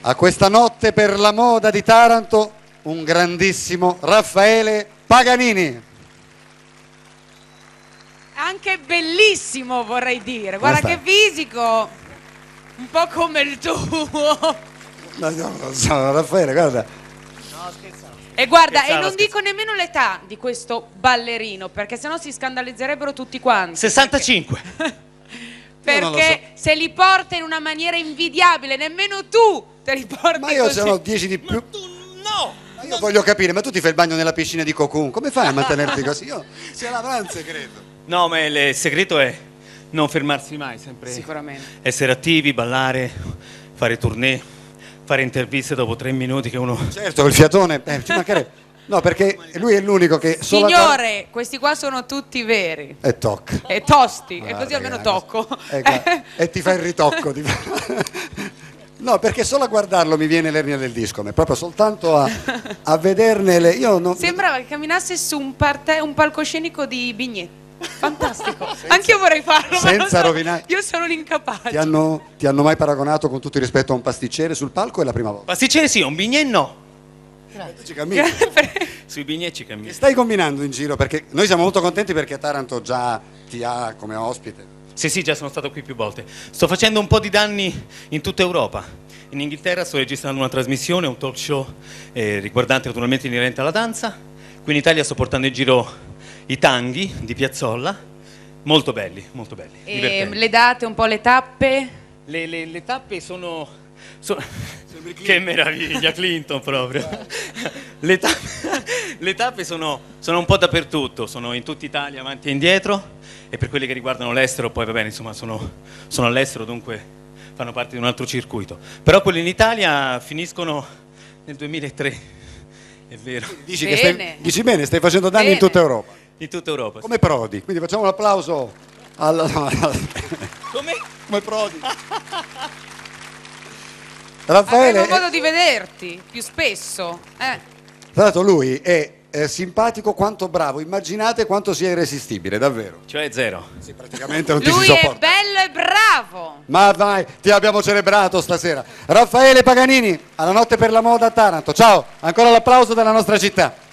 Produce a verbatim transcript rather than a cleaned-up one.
a questa notte per la moda di Taranto un grandissimo Raffaele Paganini. Anche bellissimo, vorrei dire. Guarda che fisico, un po' come il tuo. No, no, no, Raffaele, guarda. No, scherzavo. E guarda, scherzavo, e non scherzavo. dico nemmeno l'età di questo ballerino, perché sennò si scandalizzerebbero tutti quanti. sessantacinque. Perché, perché so. Se li porta in una maniera invidiabile, nemmeno tu te li porti. Ma io così. ce n'ho dieci di più. Ma tu no! Ma io voglio capire, ma tu ti fai il bagno nella piscina di Cocoon, come fai a mantenerti così? Io sia l'avance, credo. No, ma il, il segreto è non fermarsi mai, sempre sicuramente essere attivi, ballare, fare tournée, fare interviste dopo tre minuti che uno... Certo, il fiatone, eh, ci mancherebbe. No, perché lui è l'unico che... Solo Signore, questi qua sono tutti veri. E tocca. E tosti, Ah, e così ragazzi. almeno tocco. Ecco, e ti fa il ritocco. Ti fa... No, perché solo a guardarlo mi viene l'ernia del discome, proprio soltanto a, a vederne le... Io non... Sembrava che camminasse su un, parte... un palcoscenico di Bignè. Fantastico. Anch'io vorrei farlo, senza ma non so, rovinare. Io sono l'incapace. Ti hanno, ti hanno mai paragonato con tutto il rispetto a un pasticcere sul palco? È la prima volta? Pasticcere sì, un bignè no. Ci cammini. Sui bignè ci cammini. Che stai combinando in giro? Perché noi siamo molto contenti perché Taranto già ti ha come ospite. Sì, sì, già sono stato qui più volte. Sto facendo un po' di danni in tutta Europa. In Inghilterra sto registrando una trasmissione, un talk show eh, riguardante naturalmente inerente alla danza. Qui in Italia sto portando in giro i tanghi di Piazzolla, molto belli, molto belli. E le date, un po' le tappe? Le, le, le tappe sono... sono... Che meraviglia, Clinton proprio. Le tappe, le tappe sono, sono un po' dappertutto, sono in tutta Italia, avanti e indietro, e per quelle che riguardano l'estero, poi va bene, insomma, sono, sono all'estero, dunque fanno parte di un altro circuito. Però quelli in Italia finiscono nel duemilatré, è vero. Dici, Bene. che stai, dici bene, stai facendo danni Bene. in tutta Europa. In tutta Europa. Sì. Come Prodi, quindi facciamo un applauso alla... Come? Come Prodi. Raffaele, Avremo è- modo di vederti più spesso. Eh. tra l'altro lui è, è simpatico quanto bravo, immaginate quanto sia irresistibile, davvero. Cioè zero. Sì, praticamente non ti Lui si è sopporta. bello e bravo. Ma vai, ti abbiamo celebrato stasera. Raffaele Paganini, alla notte per la moda a Taranto. Ciao, ancora l'applauso della nostra città.